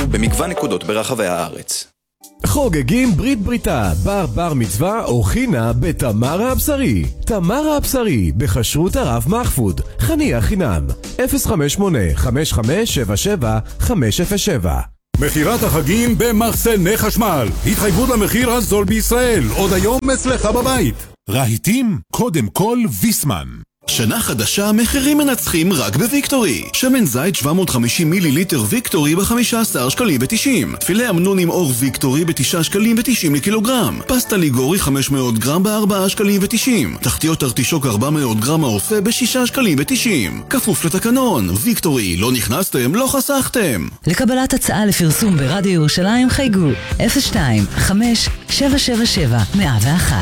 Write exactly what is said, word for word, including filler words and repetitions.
במגוון נקודות ברחבי הארץ. חוגגים ברית בריתה, בר בר מצווה או חינה בתמרה הבשרי. תמרה הבשרי, בכשרות הרב מחפוד, חניה חינם, אפס חמש שמונה חמש חמש שבע שבע חמש אפס שבע. מחירת החגים במחסני חשמל. התחייבות למחיר הזול בישראל, עוד היום אצלך בבית. רהיטים, קודם כל ויסמן. שנה חדשה, מחירים מנצחים רק בוויקטורי. שמן זית שבע מאות וחמישים מיליליטר ויקטורי ב-חמישה עשר שקלים ו-תשעים. פילה אמנון עם אור ויקטורי ב-תשעה שקלים ו-תשעים לקילוגרם. פסטה ליגורי חמש מאות גרם ב-ארבעה שקלים ו-תשעים. תחתיות ארטישוק ארבע מאות גרם העופה ב-שישה שקלים ו-תשעים. כפוף לתקנון. ויקטורי, לא נכנסתם, לא חסכתם. לקבלת הצעה לפרסום ברדיו ירושלים חייגו אפס שתיים חמש שבע שבע שבע מאה ואחת.